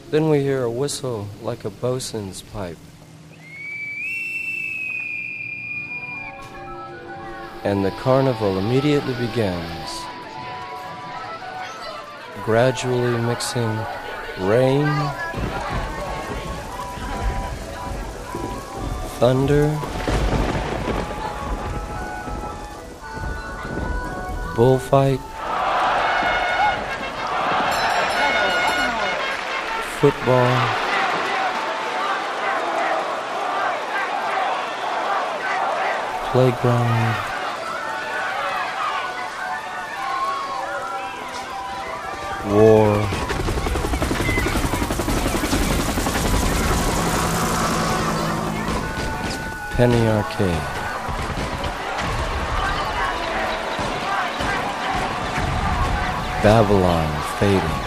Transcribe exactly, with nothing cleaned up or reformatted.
Then we hear a whistle like a bosun's pipe. And the carnival immediately begins, gradually mixing rain, thunder, bullfight, football, playground, war, penny arcade, Babylon fading.